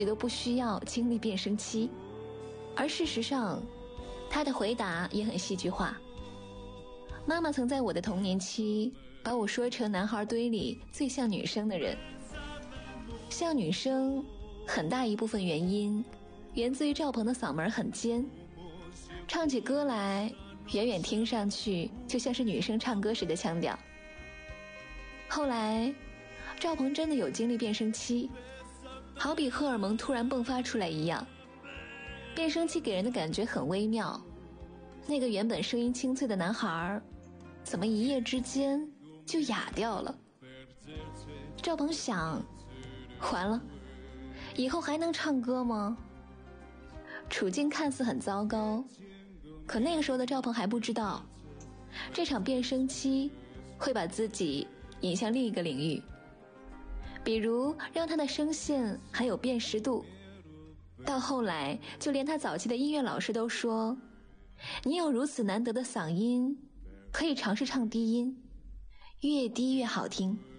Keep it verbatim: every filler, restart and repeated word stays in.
都不需要经历变声期。而事实上，他的回答也很戏剧化。妈妈曾在我的童年期把我说成男孩堆里最像女生的人。像女生很大一部分原因源自于赵鹏的嗓门很尖，唱起歌来远远听上去就像是女生唱歌时的腔调。后来赵鹏真的有经历变声期，好比荷尔蒙突然迸发出来一样。变声期给人的感觉很微妙，那个原本声音清脆的男孩怎么一夜之间就哑掉了。赵鹏想，完了，以后还能唱歌吗？处境看似很糟糕，可那个时候的赵鹏还不知道，这场变声期会把自己引向另一个领域，比如让他的声线很有辨识度。到后来就连他早期的音乐老师都说，你有如此难得的嗓音，可以尝试唱低音，越低越好听。